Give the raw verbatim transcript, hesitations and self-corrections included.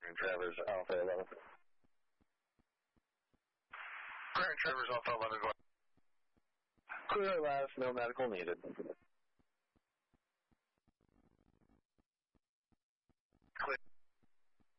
Grand Traverse Alpha eleven. Grand Traverse Alpha eleven, go ahead. Clear last, no medical needed.